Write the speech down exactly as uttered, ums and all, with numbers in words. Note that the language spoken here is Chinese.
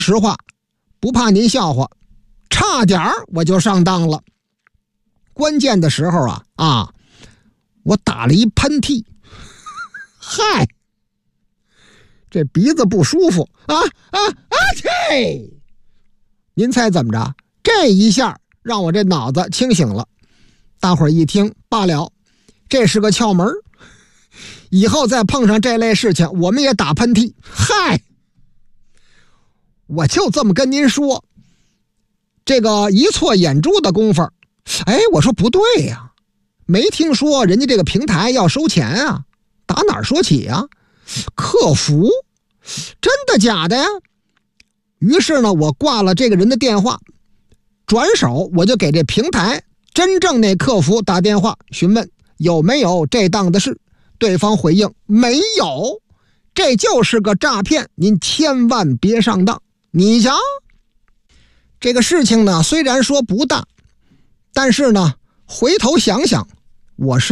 实话，不怕您笑话，差点我就上当了。关键的时候啊啊，我打了一喷嚏，嗨，这鼻子不舒服啊啊啊！切！您猜怎么着？这一下让我这脑子清醒了。大伙儿一听罢了，这是个窍门，以后再碰上这类事情，我们也打喷嚏。嗨，我就这么跟您说，这个一错眼珠的功夫，哎，我说不对呀，没听说人家这个平台要收钱啊，打哪儿说起呀？客服，真的假的呀？于是呢，我挂了这个人的电话，转手我就给这平台真正那客服打电话询问有没有这档的事。对方回应没有，这就是个诈骗，您千万别上当。你瞧，这个事情呢，虽然说不大，但是呢，回头想想，我是